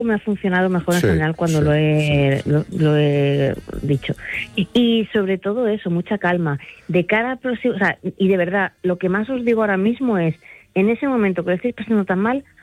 me ha funcionado mejor en Sí, general cuando sí, lo he dicho. Y sobre todo eso, mucha calma. De cara a próximo, o sea, y de verdad, lo que más os digo ahora mismo es, en ese momento que lo estáis pasando tan mal,